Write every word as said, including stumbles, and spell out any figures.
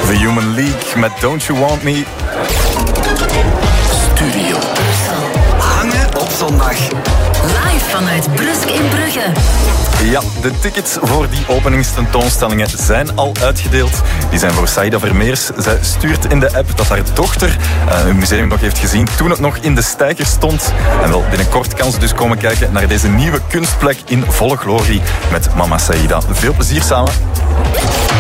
The Human League met Don't You Want Me. Studio Hangen op zondag. Live vanuit Brusk in Brugge. Ja, de tickets voor die openingstentoonstellingen zijn al uitgedeeld. Die zijn voor Saida Vermeers. Zij stuurt in de app dat haar dochter uh, het museum nog heeft gezien toen het nog in de steiger stond. En wel binnenkort kan ze dus komen kijken naar deze nieuwe kunstplek in volle glorie met mama Saida. Veel plezier samen.